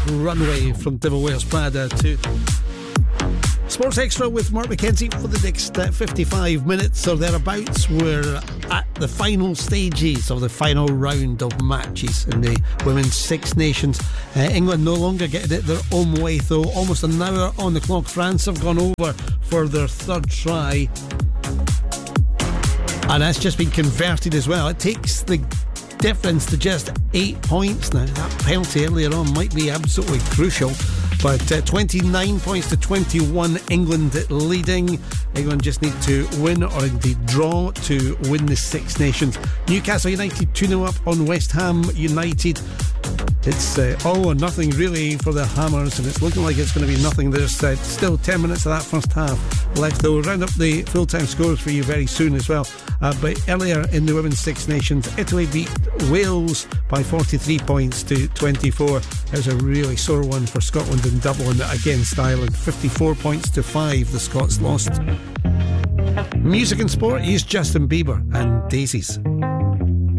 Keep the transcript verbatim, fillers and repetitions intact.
Runway from Devil Wears Prada to Sports Extra with Mark McKenzie for the next uh, fifty-five minutes or thereabouts. We're at the final stages of the final round of matches in the Women's Six Nations. Uh, England no longer getting it their own way, though. Almost an hour on the clock. France have gone over for their third try, and that's just been converted as well. It takes the difference to just eight points now. That penalty earlier on might be absolutely crucial. But uh, twenty-nine points to twenty-one, England leading. England just need to win or indeed draw to win the Six Nations. Newcastle United two nil up on West Ham United. It's uh, all or nothing really for the Hammers, and it's looking like it's going to be nothing. There's uh, still ten minutes of that first half left. They'll round up the full-time scores for you very soon as well. Uh, but earlier in the Women's Six Nations, Italy beat Wales by forty-three points to twenty-four. It was a really sore one for Scotland in Dublin against Ireland. fifty-four points to five, the Scots lost. Music and sport, here's Justin Bieber and Daisies.